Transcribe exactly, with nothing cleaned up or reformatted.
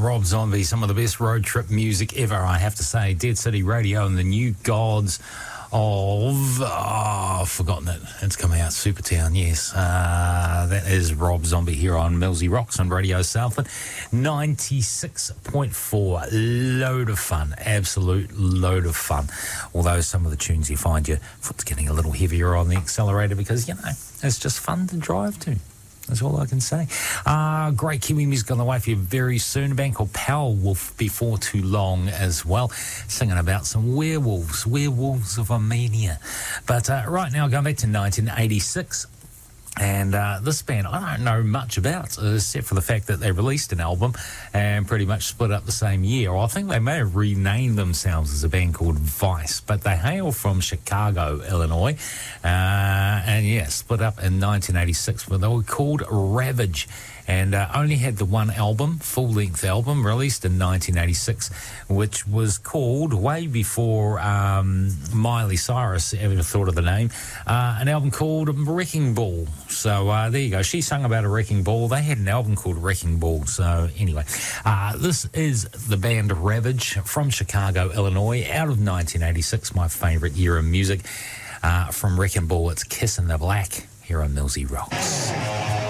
Rob Zombie, some of the best road trip music ever, I have to say. Dead City Radio and the New Gods of, oh, I've forgotten it. It's coming out, Supertown, yes. Uh, that is Rob Zombie here on Millsy Rocks on Radio Southland. ninety-six point four, load of fun, absolute load of fun. Although some of the tunes you find your foot's getting a little heavier on the accelerator because, you know, it's just fun to drive to. That's all I can say. Uh, great Kiwi music on the way for you very soon. A band called Powerwolf before too long as well, singing about some werewolves, werewolves of Armenia. But uh, right now, going back to nineteen eighty-six, and uh, this band I don't know much about, uh, except for the fact that they released an album and pretty much split up the same year. Or I think they may have renamed themselves as a band called Vice, but they hail from Chicago, Illinois. Uh, and yeah, split up in nineteen eighty-six, where they were called Ravage. And uh, only had the one album, full-length album, released in nineteen eighty-six, which was called, way before um, Miley Cyrus ever thought of the name, uh, an album called Wrecking Ball. So uh, there you go. She sung about a wrecking ball. They had an album called Wrecking Ball. So anyway, uh, this is the band Ravage from Chicago, Illinois, out of nineteen eighty-six, my favourite year of music. Uh, from Wrecking Ball, it's Kiss in the Black here on Millsy Rocks.